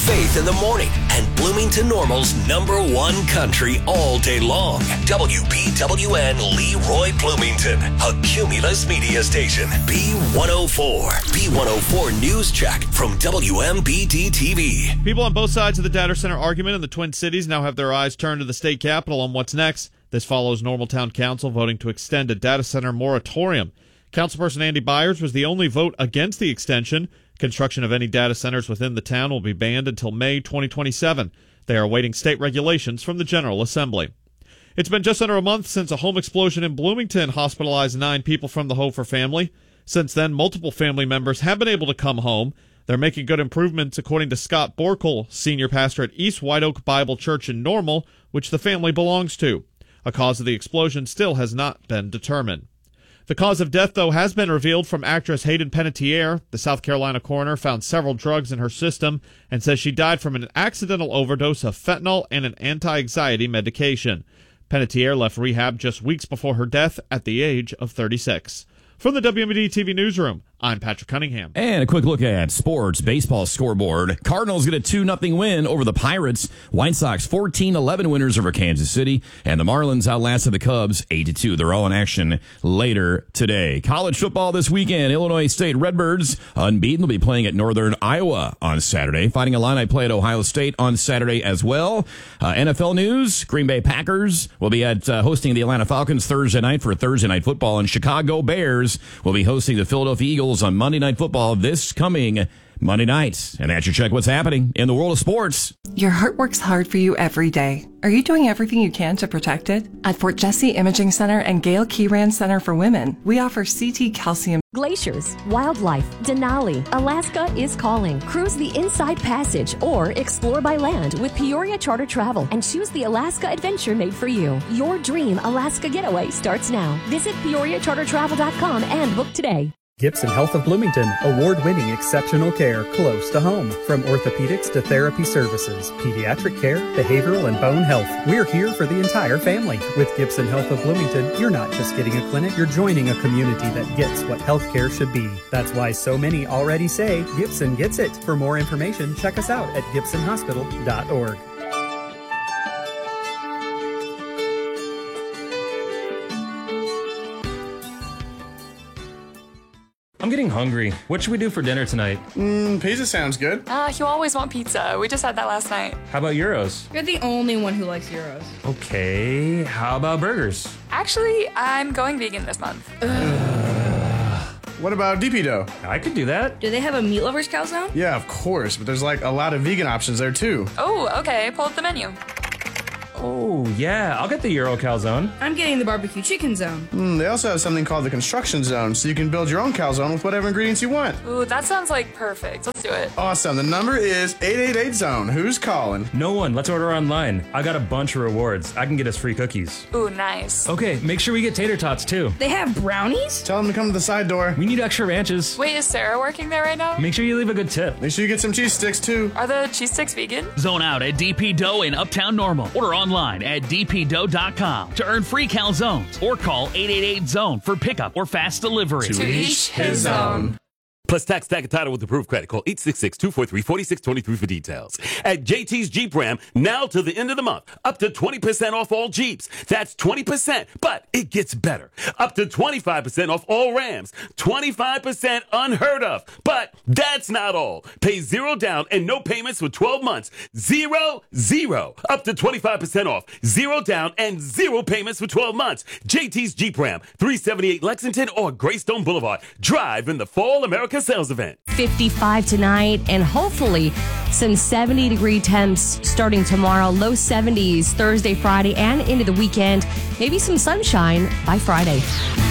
Faith in the Morning, and Bloomington Normal's #1 country all day long. WBWN Leroy Bloomington, a Cumulus media station. B104. B104 News Check from WMBD TV. People on both sides of the data center argument in the Twin Cities now have their eyes turned to the state capitol on what's next. This follows Normal Town Council voting to extend a data center moratorium. Councilperson Andy Byers was the only vote against the extension. Construction of any data centers within the town will be banned until May 2027. They are awaiting state regulations from the General Assembly. It's been just under a month since a home explosion in Bloomington hospitalized 9 people from the Hofer family. Since then, multiple family members have been able to come home. They're making good improvements, according to Scott Borkel, senior pastor at East White Oak Bible Church in Normal, which the family belongs to. A cause of the explosion still has not been determined. The cause of death, though, has been revealed from actress Hayden Panettiere. The South Carolina coroner found several drugs in her system and says she died from an accidental overdose of fentanyl and an anti-anxiety medication. Panettiere left rehab just weeks before her death at the age of 36. From the WMBD TV newsroom, I'm Patrick Cunningham. And a quick look at sports baseball scoreboard. Cardinals get a 2-0 win over the Pirates. White Sox 14-11 winners over Kansas City. And the Marlins outlasted the Cubs 8-2. They're all in action later today. College football this weekend. Illinois State Redbirds, unbeaten, will be playing at Northern Iowa on Saturday. Fighting Illini play at Ohio State on Saturday as well. NFL news, Green Bay Packers will be hosting the Atlanta Falcons Thursday night for Thursday Night Football. And Chicago Bears will be hosting the Philadelphia Eagles on Monday Night Football this coming Monday night. And that's your check what's happening in the world of sports. Your heart works hard for you every day. Are you doing everything you can to protect it? At Fort Jesse Imaging Center and Gail Keyran Center for Women, we offer CT calcium. Glaciers, wildlife, Denali, Alaska is calling. Cruise the Inside Passage or explore by land with Peoria Charter Travel and choose the Alaska adventure made for you. Your dream Alaska getaway starts now. Visit PeoriaCharterTravel.com and book today. Gibson Health of Bloomington, award-winning exceptional care close to home. From orthopedics to therapy services, pediatric care, behavioral and bone health. We're here for the entire family. With Gibson Health of Bloomington, you're not just getting a clinic, you're joining a community that gets what healthcare should be. That's why so many already say Gibson gets it. For more information, check us out at gibsonhospital.org. I'm getting hungry. What should we do for dinner tonight? Pizza sounds good. You always want pizza. We just had that last night. How about gyros? You're the only one who likes gyros. Okay, how about burgers? Actually, I'm going vegan this month. What about DP dough? I could do that. Do they have a meat lover's calzone? Yeah, of course, but there's like a lot of vegan options there too. Oh, okay. Pull up the menu. Oh, yeah, I'll get the Euro calzone. I'm getting the barbecue chicken zone. They also have something called the construction zone, so you can build your own calzone with whatever ingredients you want. Ooh, that sounds like perfect. Let's do it. Awesome. The number is 888-ZONE. Who's calling? No one. Let's order online. I got a bunch of rewards. I can get us free cookies. Ooh, nice. Okay, make sure we get tater tots, too. They have brownies? Tell them to come to the side door. We need extra ranches. Wait, is Sarah working there right now? Make sure you leave a good tip. Make sure you get some cheese sticks, too. Are the cheese sticks vegan? Zone out at DP Dough in Uptown Normal. Order online at dpdough.com to earn free calzones or call 888-ZONE for pickup or fast delivery. To each his own. Plus tax, tag, and title with approved credit. Call 866-243-4623 for details. At JT's Jeep Ram, now to the end of the month, up to 20% off all Jeeps. That's 20%, but it gets better. Up to 25% off all Rams. 25% unheard of. But that's not all. Pay $0 down and no payments for 12 months. Zero. Up to 25% off. $0 down and 0 payments for 12 months. JT's Jeep Ram, 378 Lexington or Greystone Boulevard. Drive in the Fall America Sales Event. 55 tonight and hopefully some 70-degree temps starting tomorrow. Low 70s Thursday, Friday, and into the weekend. Maybe some sunshine by Friday.